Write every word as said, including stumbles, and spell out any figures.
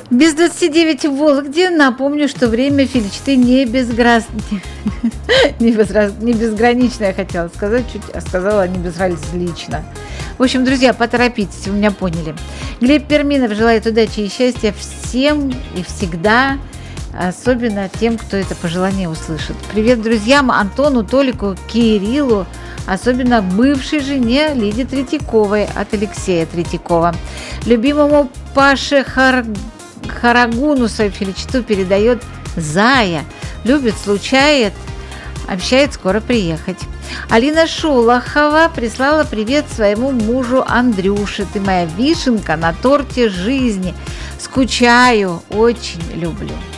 Без двадцати девяти в Вологде. Напомню, что время Филичты не, безгра... не, безра... не безграничное, я хотела сказать, чуть а сказала не безразлично. В общем, друзья, поторопитесь, вы меня поняли. Глеб Перминов желает удачи и счастья всем и всегда, особенно тем, кто это пожелание услышит. Привет друзьям Антону, Толику, Кириллу, особенно бывшей жене Лиде Третьяковой от Алексея Третьякова. Любимому Паше Хар... Харагуну свою Филичту передает Зая. Любит, случает, обещает скоро приехать. Алина Шолохова прислала привет своему мужу Андрюше. Ты моя вишенка на торте жизни. Скучаю, очень люблю.